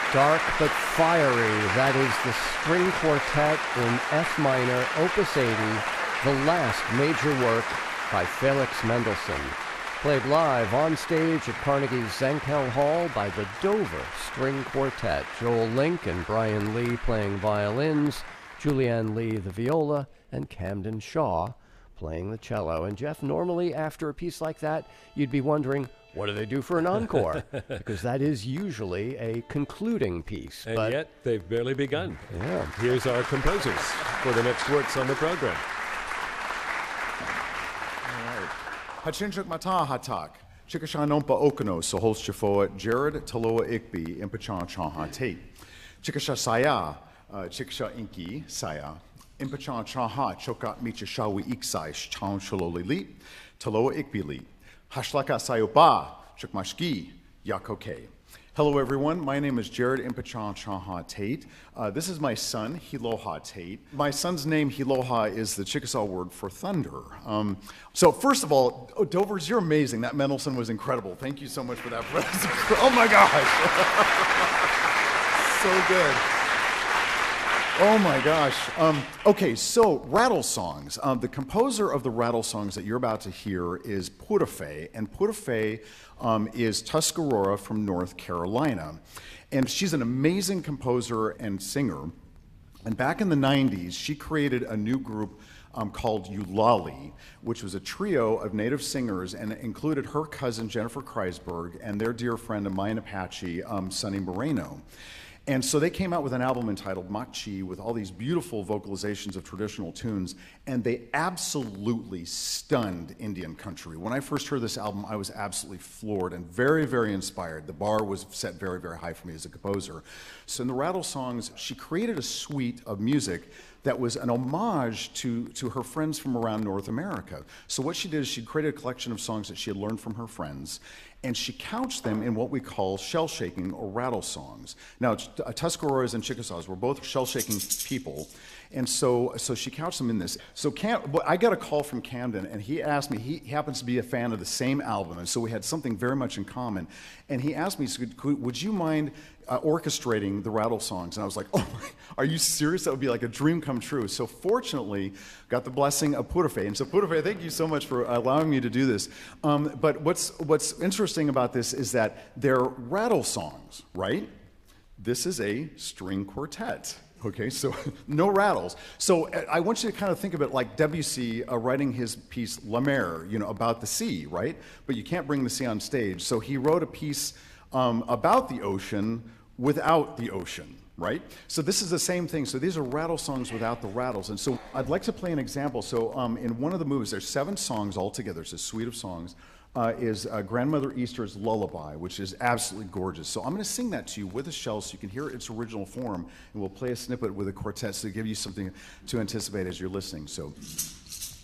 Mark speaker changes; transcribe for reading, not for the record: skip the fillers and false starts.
Speaker 1: Dark but fiery, that is the string quartet in F minor, Opus 80, the last major work by Felix Mendelssohn. Played live on stage at Carnegie's Zankel Hall by the Dover String Quartet. Joel Link and Brian Lee playing violins, Julianne Lee the viola, and Camden Shaw playing the cello. And Jeff, normally after a piece like that, you'd be wondering, what do they do for an encore? Because that is usually a concluding piece.
Speaker 2: And yet, they've barely begun.
Speaker 1: Yeah.
Speaker 2: Here's our composers for the next works on the program.
Speaker 3: Hachinchuk Mata Hatak, Chikashanompa Okano, Sohol Shafoa, Jared Taloa Ikbi, Impachan Chaha Tate, Chikasha Saya, Chikasha Inki, Saya, Impachan Chaha, Chokat Micha Shawi Iksai, Chan Shalolili, Taloa Ikbili, Hashlaka Sayopa, Chukmashki, Yakoke. Hello, everyone. My name is Jared Impachan Chaha Tate. This is my son, Hiloha Tate. My son's name, Hiloha, is the Chickasaw word for thunder. So first of all, Dovers, you're amazing. That Mendelssohn was incredible. Thank you so much for that. Oh, my gosh. So good. Oh, my gosh. Okay, so rattle songs. The composer of the rattle songs that you're about to hear is Purafe, and Purafe is Tuscarora from North Carolina. And she's an amazing composer and singer. And back in the 90s, she created a new group called Eulalie, which was a trio of native singers and included her cousin Jennifer Kreisberg and their dear friend, a Mayan Apache, Sonny Moreno. And so they came out with an album entitled Machi with all these beautiful vocalizations of traditional tunes, and they absolutely stunned Indian country. When I first heard this album, I was absolutely floored and very, very inspired. The bar was set very, very high for me as a composer. So in the Rattle Songs, she created a suite of music that was an homage to her friends from around North America. So what she did is she created a collection of songs that she had learned from her friends, and she couched them in what we call shell-shaking or rattle songs. Now, Tuscaroras and Chickasaws were both shell-shaking people, and so she couched them in this. So I got a call from Camden, and he asked me, he happens to be a fan of the same album, and so we had something very much in common. And he asked me, would you mind orchestrating the rattle songs? And I was like, oh my, are you serious? That would be like a dream come true. So fortunately, got the blessing of Purafe. And so Purafe, thank you so much for allowing me to do this. But what's interesting about this is that they're rattle songs, right? This is a string quartet. Okay, so no rattles. So I want you to kind of think of it like Debussy writing his piece La Mer, you know, about the sea, right? But you can't bring the sea on stage. So he wrote a piece about the ocean without the ocean, right? So this is the same thing. So these are rattle songs without the rattles. And so I'd like to play an example. So in one of the movies, there's 7 songs altogether. It's a suite of songs. Is Grandmother Easter's Lullaby, which is absolutely gorgeous. So I'm going to sing that to you with a shell so you can hear its original form, and we'll play a snippet with a quartet to give you something to anticipate as you're listening. So.